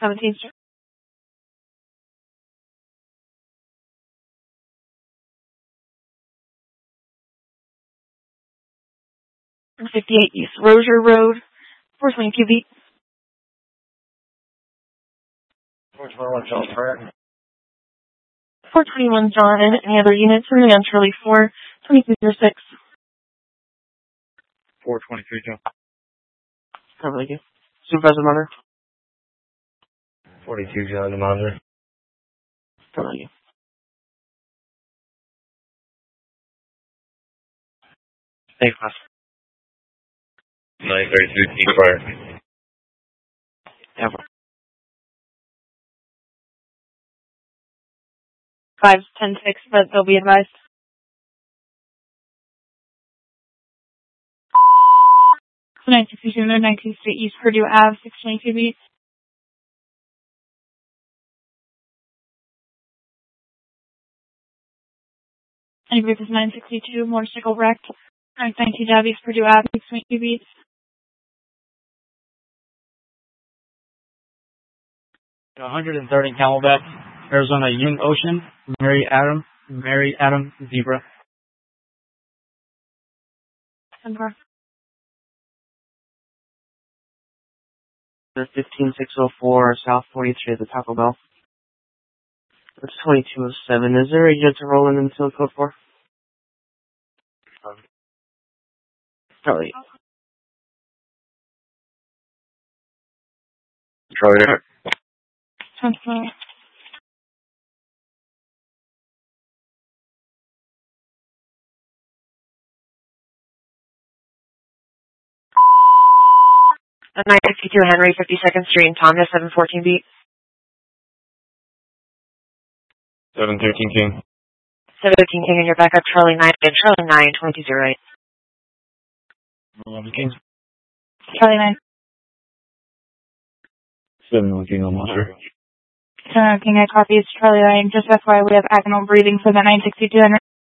17th Street. 58 East Rozier Road, 422 beats. 421 John Pratt. 421 John, and any other units remaining on Charlie 4, 2206. 423 John. Thank you. Supervisor Mother. 42 John the Monitor. Thank you. Thanks, boss. 932 T Fire. Ever. 510-6, but they'll be advised. So 962, 19th Street East Purdue Ave, 622 beats. Any group is 962, motorcycle wrecked. 992 Ave, East Purdue Ave, 622 beats. 130 Camelback, Arizona Young Ocean, Mary Adam Zebra. 15604 South 43 at the Taco Bell. It's 2207. Is there a unit to roll in until code 4? Probably. Charlie. 962 Henry, 52nd Street in Thomas, 714 beat. 713 King. 713 King, and you're back up Charlie 9, and Charlie 9, 2208. 11 King. Charlie 9. 71 King on Monster. King, I copy. It's Charlie 9. Just FYI, we have agonal breathing for the 962 Henry.